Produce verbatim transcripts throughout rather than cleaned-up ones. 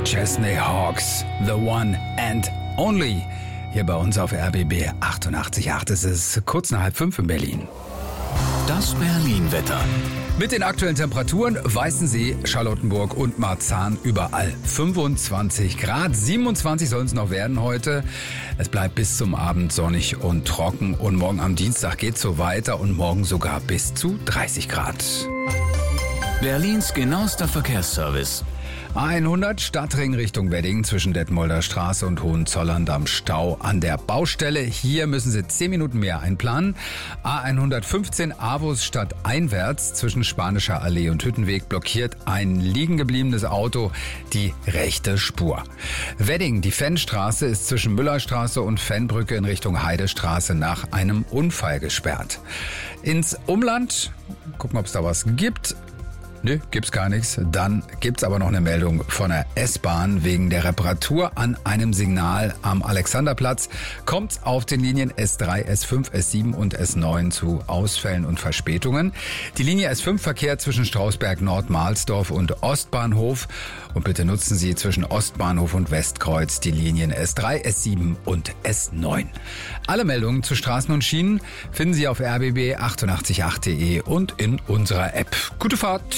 Chesney Hawks, The One and Only. Hier bei uns auf R B B achtundachtzig Komma acht. Es ist kurz nach halb fünf in Berlin. Das Berlin-Wetter. Mit den aktuellen Temperaturen Weißensee, Charlottenburg und Marzahn überall fünfundzwanzig Grad. siebenundzwanzig sollen es noch werden heute. Es bleibt bis zum Abend sonnig und trocken. Und morgen am Dienstag geht es so weiter und morgen sogar bis zu dreißig Grad. Berlins genauester Verkehrsservice. A hundert Stadtring Richtung Wedding zwischen Detmolder Straße und Hohenzollern am Stau an der Baustelle. Hier müssen Sie zehn Minuten mehr einplanen. A hundertfünfzehn Avus stadteinwärts zwischen Spanischer Allee und Hüttenweg blockiert ein liegen gebliebenes Auto die rechte Spur. Wedding, die Fennstraße, ist zwischen Müllerstraße und Fennbrücke in Richtung Heidestraße nach einem Unfall gesperrt. Ins Umland, gucken, ob es da was gibt. Nö, gibt's gar nichts. Dann gibt's aber noch eine Meldung von der S-Bahn wegen der Reparatur an einem Signal am Alexanderplatz. Kommt's auf den Linien S drei, S fünf, S sieben und S neun zu Ausfällen und Verspätungen. Die Linie S fünf verkehrt zwischen Strausberg, Nord-Mahlsdorf und Ostbahnhof. Und bitte nutzen Sie zwischen Ostbahnhof und Westkreuz die Linien S drei, S sieben und S neun. Alle Meldungen zu Straßen und Schienen finden Sie auf r b b achtundachtzig Komma acht punkt de und in unserer App. Gute Fahrt!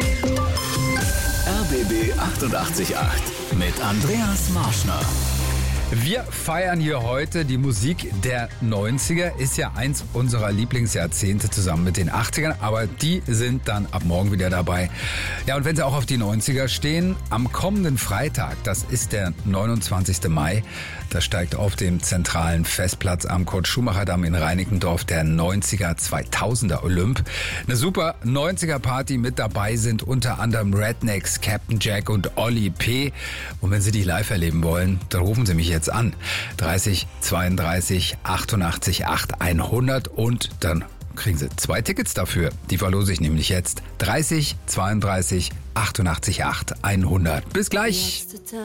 R B B achtundachtzig Komma acht mit Andreas Marschner. Wir feiern hier heute die Musik der neunziger. Ist ja eins unserer Lieblingsjahrzehnte zusammen mit den achtzigern, aber die sind dann ab morgen wieder dabei. Ja, und wenn Sie auch auf die neunziger stehen, am kommenden Freitag, das ist der neunundzwanzigsten Mai, da steigt auf dem zentralen Festplatz am Kurt-Schumacher-Damm in Reinickendorf der neunziger zweitausender Olymp. Eine super neunziger Party. Mit dabei sind unter anderem Rednecks, Captain Jack und Olli P. Und wenn Sie die live erleben wollen, dann rufen Sie mich jetzt an. dreißig zweiunddreißig achtundachtzig acht hundert und dann kriegen Sie zwei Tickets dafür. Die verlose ich nämlich jetzt. dreißig zweiunddreißig achtundachtzig acht hundert. Bis gleich.